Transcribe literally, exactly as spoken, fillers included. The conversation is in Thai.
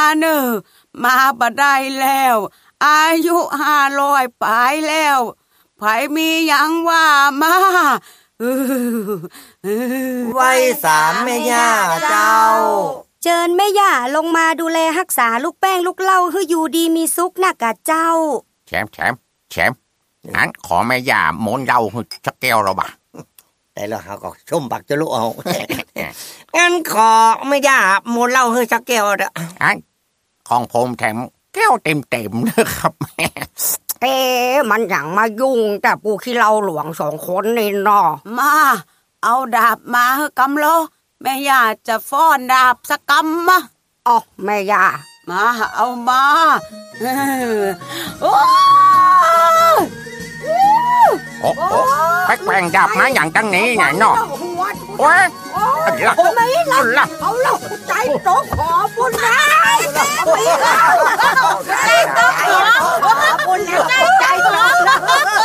เนอมาบ่ได้แล้วอายุห้าร้อยปลายแล้วไผมีหยังว่ามาไว้สามแม่ย่าเจ้าเจิญแม่ย่าลงมาดูแลรักษาลูกแป้งลูกเล่าให้อยู่ดีมีสุขนะกะเจ้าแชมแชมแชมงั้นขอแม่ย่าหมนเล่าให้สักแก้วเราบ่ะแต่แล้วเขาก็ชมบักจะลุเอางั้นขอแม่ย่าหมนเล่าให้สักแก้วเด้ออันของผมแถมแก้วเต็มๆเลยครับเอ๊ะมันหยังมายุ่งแต่ปูขี้เหล้าหลวงสองคนนี่เนาะมาเอาดาบมาให้กำโลแม่ย่าจะฟ้อนดาบสักกำมาอ๋อแม่ย่ามาเอามาโอ้โอ้โหไปแกว่งดาบมาอย่างตั้งนี้ไงเนาะโอ้ยไม่ละเอาละใจโตขอบุญนะ